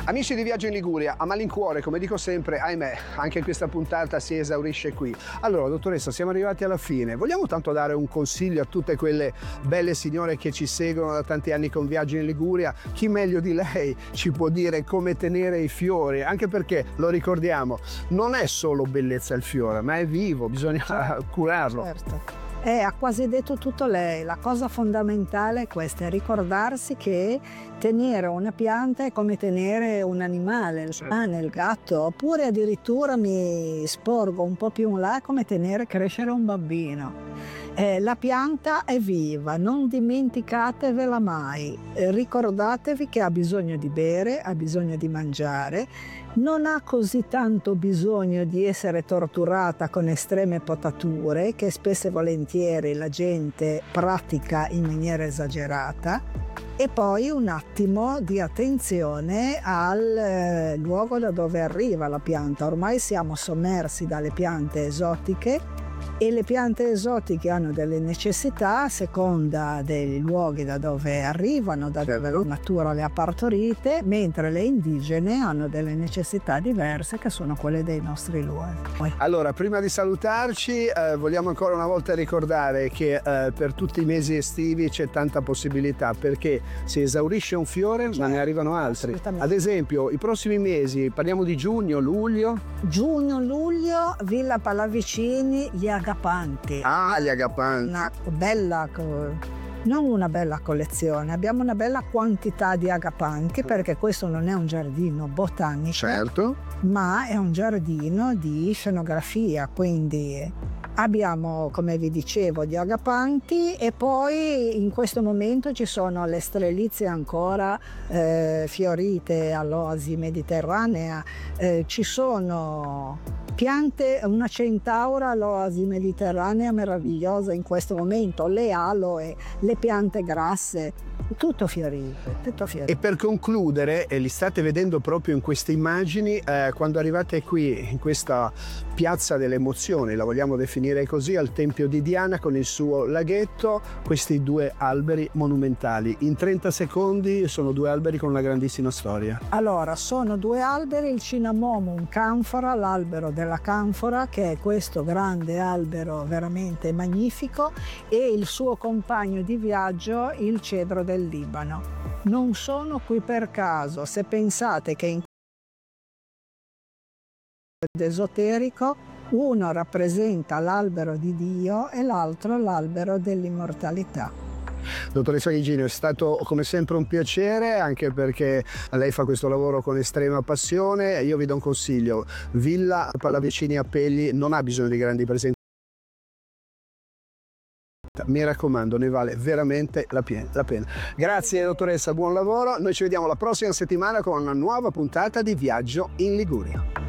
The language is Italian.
Amici di Viaggio in Liguria, a malincuore, come dico sempre, ahimè, anche questa puntata si esaurisce qui. Allora, dottoressa, siamo arrivati alla fine. Vogliamo tanto dare un consiglio a tutte quelle belle signore che ci seguono da tanti anni con Viaggio in Liguria? Chi meglio di lei ci può dire come tenere i fiori? Anche perché, lo ricordiamo, non è solo bellezza il fiore, ma è vivo, bisogna curarlo. Certo. Ha quasi detto tutto lei. La cosa fondamentale è questa, è ricordarsi che tenere una pianta è come tenere un animale, il cane, il gatto, oppure addirittura mi sporgo un po' più in là, come tenere crescere un bambino. La pianta è viva, non dimenticatevela mai, ricordatevi che ha bisogno di bere, ha bisogno di mangiare, non ha così tanto bisogno di essere torturata con estreme potature che spesso e volentieri la gente pratica in maniera esagerata. E poi un attimo di attenzione al luogo da dove arriva la pianta. Ormai siamo sommersi dalle piante esotiche e le piante esotiche hanno delle necessità a seconda dei luoghi da dove arrivano, da dove la natura le ha partorite, mentre le indigene hanno delle necessità diverse che sono quelle dei nostri luoghi. Allora, prima di salutarci, vogliamo ancora una volta ricordare che per tutti i mesi estivi c'è tanta possibilità, perché si esaurisce un fiore ma ne arrivano altri. Ad esempio, i prossimi mesi, parliamo di giugno, luglio. Giugno, luglio, Villa Pallavicini, gli agapanti. Ah, gli agapanti. Una bella, non una bella collezione, abbiamo una bella quantità di agapanti, perché questo non è un giardino botanico, certo, ma è un giardino di scenografia, quindi abbiamo, come vi dicevo, gli agapanti e poi in questo momento ci sono le strelizie ancora fiorite all'oasi mediterranea, ci sono piante, una centaura all'oasi mediterranea meravigliosa in questo momento, le aloe, le piante grasse, tutto fiorito, tutto fiorito. E per concludere, li state vedendo proprio in queste immagini, quando arrivate qui in questa piazza delle emozioni, la vogliamo definire così, al Tempio di Diana con il suo laghetto, questi due alberi monumentali. In 30 secondi sono due alberi con una grandissima storia. Allora, sono due alberi, il Cinnamomum canfora, l'albero della canfora, che è questo grande albero veramente magnifico, e il suo compagno di viaggio, il cedro del Libano. Non sono qui per caso. Se pensate che in esoterico uno rappresenta l'albero di Dio e l'altro l'albero dell'immortalità. Dottoressa Gigino, è stato come sempre un piacere, anche perché lei fa questo lavoro con estrema passione. Io vi do un consiglio: Villa Pallavicini a Pegli non ha bisogno di grandi presentazioni. Mi raccomando, ne vale veramente la pena. Grazie dottoressa, buon lavoro. Noi ci vediamo la prossima settimana con una nuova puntata di Viaggio in Liguria.